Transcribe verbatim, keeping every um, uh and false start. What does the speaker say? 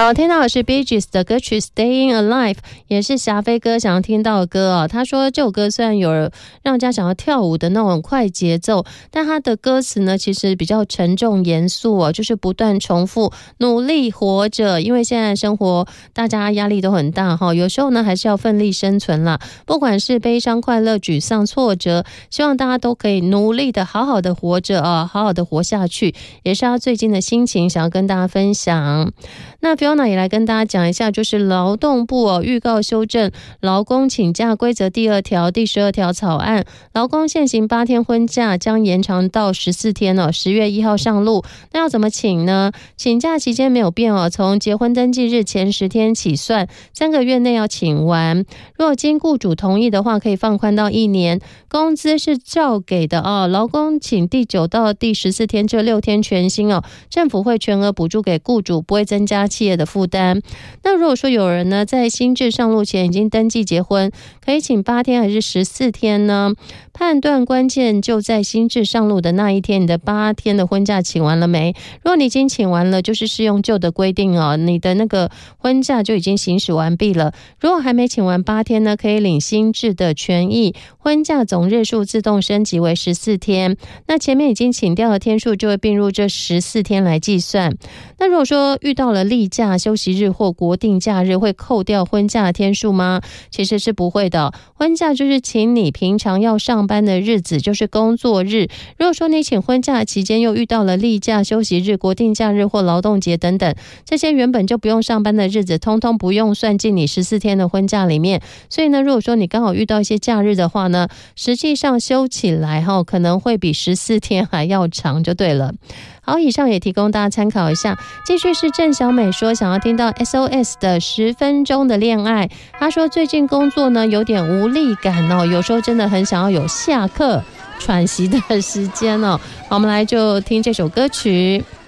好，听到的是 Bee Gees 的歌曲 Staying Alive， 也是霞飞哥想要听到的歌哦。他说这首歌虽然有让人家想要跳舞的那种快节奏，但他的歌词呢其实比较沉重严肃哦，就是不断重复努力活着，因为现在生活大家压力都很大哈，有时候呢还是要奋力生存啦，不管是悲伤、快乐、沮丧、挫折，希望大家都可以努力的好好的活着啊，好好的活下去，也是他最近的心情想要跟大家分享。那 Fiona 也来跟大家讲一下，就是劳动部哦预告修正劳工请假规则第二条、第十二条草案，劳工现行八天婚假将延长到十四天哦，十月一号上路。那要怎么请呢？请假期间没有变哦，从结婚登记日前十天起算，三个月内要请完。若经雇主同意的话，可以放宽到一年。工资是照给的哦，劳工请第九到第十四天这六天全薪哦，政府会全额补助给雇主，不会增加企业的负担。那如果说有人呢在新制上路前已经登记结婚，可以请八天还是十四天呢？判断关键就在新制上路的那一天，你的八天的婚假请完了没？如果你已经请完了，就是适用旧的规定哦，你的那个婚假就已经行使完毕了。如果还没请完八天呢，可以领新制的权益，婚假总日数自动升级为十四天，那前面已经请掉的天数就会并入这十四天来计算。那如果说遇到了例假、休息日或国定假日，会扣掉婚假的天数吗？其实是不会的，婚假就是请你平常要上班的日子，就是工作日。如果说你请婚假期间又遇到了例假、休息日、国定假日或劳动节等等，这些原本就不用上班的日子，通通不用算进你十四天的婚假里面。所以呢，如果说你刚好遇到一些假日的话呢，实际上休起来哈，可能会比十四天还要长就对了。好，以上也提供大家参考一下。继续是郑小美说想要听到 S O S 的十分钟的恋爱。她说最近工作呢有点无力感哦，有时候真的很想要有下课喘息的时间哦。好，我们来就听这首歌曲。